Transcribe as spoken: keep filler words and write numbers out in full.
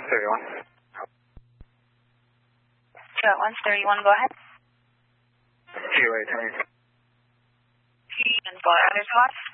thirty-one. Two at one thirty-one, go ahead. Two eight twenty. And for other spots?